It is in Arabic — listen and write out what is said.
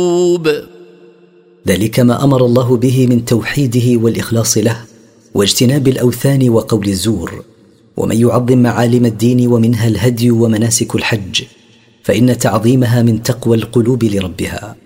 ذلك ما أمر الله به من توحيده والإخلاص له واجتناب الأوثان وقول الزور. ومن يعظم معالم الدين ومنها الهدي ومناسك الحج فإن تعظيمها من تقوى القلوب لربها.